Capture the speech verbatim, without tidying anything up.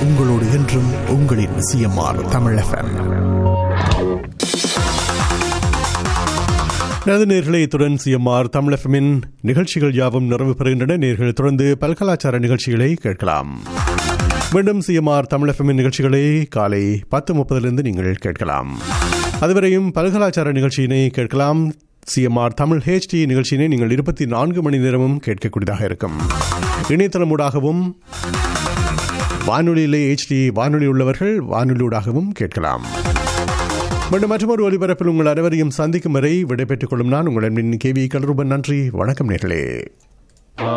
உங்களோடு என்றும் உங்களின் சிஎம்ஆர் தமிழ் எஃப்எம். நமது நேயர்களே, இத்துடன் சிஎம்ஆர் தமிழ் எஃப்எம்மின் நிகழ்ச்சிகள் யாவும் நிறைவு பெறுகின்றன. நேயர்கள் தொடர்ந்து பல்கலாச்சார நிகழ்ச்சிகளை கேட்கலாம். மீண்டும் சிஎம்ஆர் தமிழ் எஃப்எம்மின் நிகழ்ச்சிகளை காலை பத்து முப்பதிலிருந்து நீங்கள் கேட்கலாம். அதுவரையும் பல்கலாச்சார நிகழ்ச்சியினை கேட்கலாம். சிஎம்ஆர் தமிழ் ஹெச்டி நிகழ்ச்சியினை நீங்கள் இருபத்தி நான்கு மணி நேரமும் கேட்கக்கூடியதாக இருக்கும். இணையதளமூடாகவும் வானொலியிலே ஹெச்டி வானொலி உள்ளவர்கள் வானொலியூடாகவும் கேட்கலாம். மீண்டும் மற்றொரு ஒலிபரப்பில் உங்கள் அனைவரையும் சந்திக்கும் வரை விடைபெற்றுக் கொள்ளும் நான் உங்கள் அன்பின் கே வி கலருபன். நன்றி, வணக்கம் நேர்களே.